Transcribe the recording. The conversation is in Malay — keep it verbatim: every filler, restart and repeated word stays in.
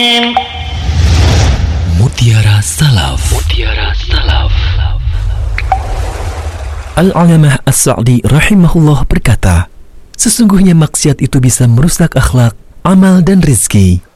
Mutiara Salaf. Mutiara Salaf. Al-Alamah As-Sa'di rahimahullah berkata, sesungguhnya maksiat itu bisa merusak akhlak, amal dan rizki.